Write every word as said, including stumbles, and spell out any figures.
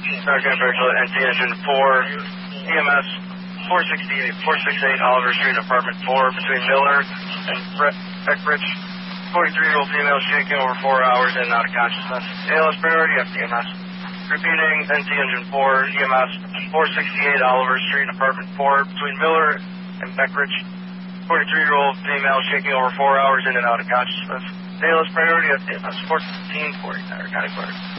Sergeant Berkeley, N T Engine four, E M S four sixty-eight, four sixty-eight Oliver Street, Apartment four, between Miller and Beckridge. forty-three-year-old female shaking over four hours and out of consciousness. A L S priority, F D M S. Repeating, N T Engine four, E M S four sixty-eight Oliver Street, Apartment four, between Miller and Beckridge. forty-three-year-old female shaking over four hours in and out of consciousness. A L S priority, F D M S fourteen forty, Narcotic Court.